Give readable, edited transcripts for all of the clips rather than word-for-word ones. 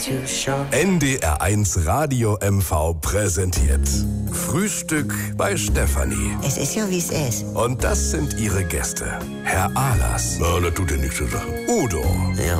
too short. NDR1 Radio MV präsentiert Frühstück bei Stefanie. Es ist ja, wie es ist. Und das sind ihre Gäste. Herr Ahlers. Ja, das tut ja nichts zur Sache. Udo. Ja,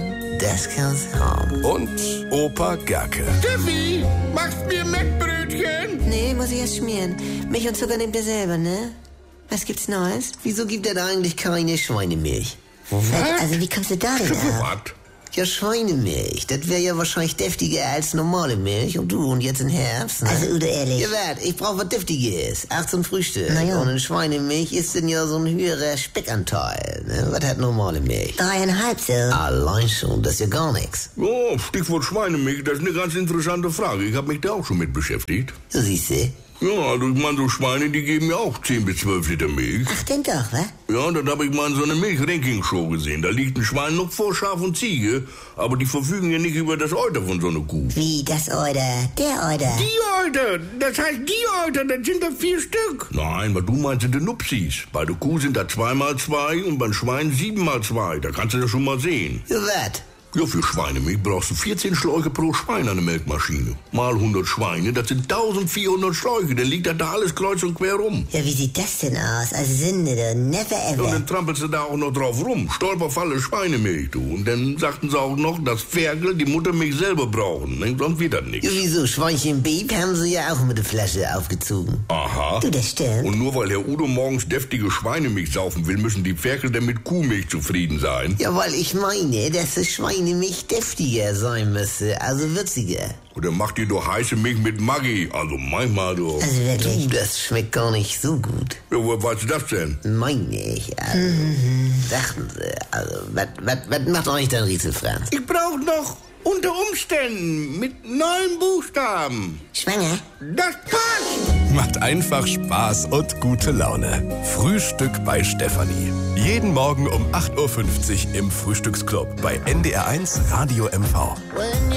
das kann's haben. Und Opa Gerke. Steffi, machst mir Mettbrötchen? Nee, muss ich erst schmieren. Milch und Zucker nehmt ihr selber, ne? Was gibt's Neues? Wieso gibt er da eigentlich keine Schweinemilch? Also, wie kommst du da denn auf? Was? Ja, Schweinemilch. Das wäre ja wahrscheinlich deftiger als normale Milch. Und jetzt im Herbst, ne? Also, Udo, ehrlich. Ja, warte, ich brauch was Deftiges. Auch zum Frühstück. Na ja. Und in Schweinemilch ist denn ja so ein höherer Speckanteil. Ne? Was hat normale Milch? 3,5 so. Allein schon, das ist ja gar nichts. Oh, Stichwort Schweinemilch, das ist eine ganz interessante Frage. Ich habe mich da auch schon mit beschäftigt. So siehst du. Ja, also ich meine, so Schweine, die geben ja auch 10 bis 12 Liter Milch. Ach, denn doch, wa? Ja, das habe ich mal in so einer Milch-Ranking-Show gesehen. Da liegt ein Schwein noch vor Schaf und Ziege, aber die verfügen ja nicht über das Euter von so einer Kuh. Wie, das Euter? Der Euter? Die Euter, das heißt die Euter, das sind da 4 Stück. Nein, was du meinst, sind die Nupsis. Bei der Kuh sind da 2x2 und beim Schwein 7x2. Da kannst du das schon mal sehen. Ja, was? Ja, für Schweinemilch brauchst du 14 Schläuche pro Schwein an der Melkmaschine. Mal 100 Schweine, das sind 1400 Schläuche. Dann liegt da alles kreuz und quer rum. Ja, wie sieht das denn aus? Also Sünde, du. Never Ja, und ever. dann trampelst du da auch noch drauf rum. Stolperfalle Schweinemilch, du. Und dann sagten sie auch noch, dass Ferkel die Muttermilch selber brauchen. Ne? Sonst wird das nichts. Ja, wieso? Schweinchen Beep haben sie ja auch mit der Flasche aufgezogen. Aha. Du, das stimmt. Und nur weil Herr Udo morgens deftige Schweinemilch saufen will, müssen die Ferkel dann mit Kuhmilch zufrieden sein. Ja, weil ich meine, dass die Schweinemilch deftiger sein müsste, also würziger. Oder macht ihr doch heiße Milch mit Maggi. Also manchmal doch. Also wirklich. Das schmeckt gar nicht so gut. Ja, woher weißt du das denn? Meine ich, also, dachten sie, also, was macht euch denn Riesel Franz? Ich brauche noch unter Umständen mit 9 Buchstaben. Schwanger? Das passt. Macht einfach Spaß und gute Laune. Frühstück bei Stefanie. Jeden Morgen um 8.50 Uhr im Frühstücksclub bei NDR1 Radio MV. When